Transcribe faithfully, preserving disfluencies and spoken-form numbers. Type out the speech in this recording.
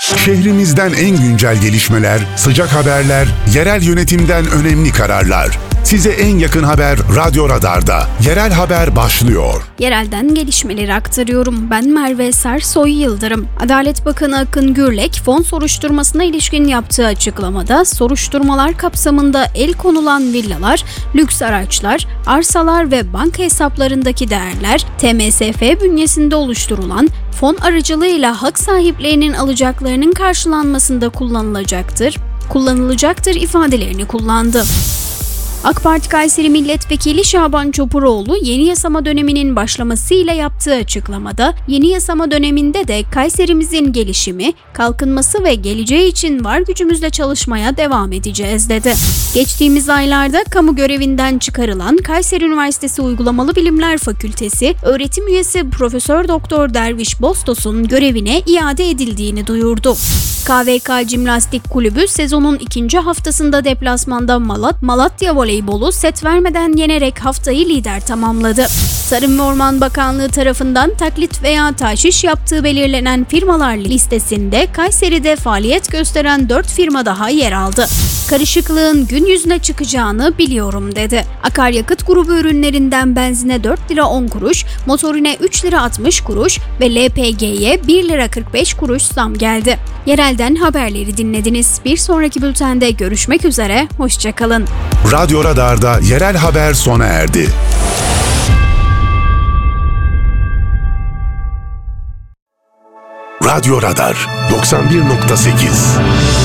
Şehrimizden en güncel gelişmeler, sıcak haberler, yerel yönetimden önemli kararlar. Size en yakın haber Radyo Radar'da. Yerel haber başlıyor. Yerelden gelişmeleri aktarıyorum. Ben Merve Sersoy Yıldırım. Adalet Bakanı Akın Gürlek, fon soruşturmasına ilişkin yaptığı açıklamada soruşturmalar kapsamında el konulan villalar, lüks araçlar, arsalar ve banka hesaplarındaki değerler T M S F bünyesinde oluşturulan fon aracılığıyla hak sahiplerinin alacaklarının karşılanmasında kullanılacaktır, kullanılacaktır ifadelerini kullandı. AK Parti Kayseri Milletvekili Şaban Çopuroğlu, yeni yasama döneminin başlamasıyla yaptığı açıklamada, yeni yasama döneminde de Kayserimizin gelişimi, kalkınması ve geleceği için var gücümüzle çalışmaya devam edeceğiz dedi. Geçtiğimiz aylarda kamu görevinden çıkarılan Kayseri Üniversitesi Uygulamalı Bilimler Fakültesi öğretim üyesi Profesör Doktor Derviş Bostos'un görevine iade edildiğini duyurdu. K V K Cimnastik Kulübü sezonun ikinci haftasında deplasmanda Malat, Malatya Voleybolu set vermeden yenerek haftayı lider tamamladı. Tarım ve Orman Bakanlığı tarafından taklit veya tahşiş yaptığı belirlenen firmalar listesinde Kayseri'de faaliyet gösteren dört firma daha yer aldı. Karışıklığın gün yüzüne çıkacağını biliyorum dedi. Akaryakıt grubu ürünlerinden benzine dört lira on kuruş, motorine üç lira altmış kuruş ve L P G'ye bir lira kırk beş kuruş zam geldi. Yerelden haberleri dinlediniz. Bir sonraki bültende görüşmek üzere, hoşça kalın. Radyo Radar'da yerel haber sona erdi. Radyo Radar doksan bir nokta sekiz